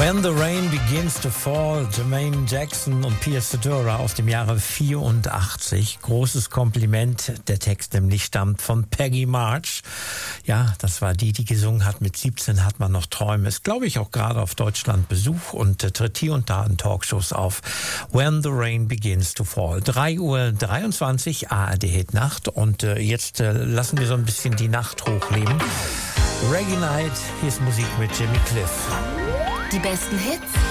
When the Rain Begins to Fall, Jermaine Jackson und Pia Zadora aus dem Jahre 84. Großes Kompliment. Der Text nämlich stammt von Peggy March. Ja, das war die gesungen hat. Mit 17 hat man noch Träume. Ist, glaube ich, auch gerade auf Deutschland Besuch und tritt hier und da in Talkshows auf. When the Rain Begins to Fall. 3:23 Uhr, ARD Nacht. Und jetzt lassen wir so ein bisschen die Nacht hochleben. Reggae Night, hier ist Musik mit Jimmy Cliff. Die besten Hits